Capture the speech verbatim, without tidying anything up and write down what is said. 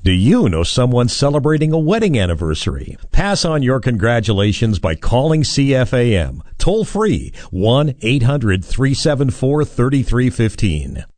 Do you know someone celebrating a wedding anniversary? Pass on your congratulations by calling C F A M. Toll free, one eight hundred three seven four three three one five.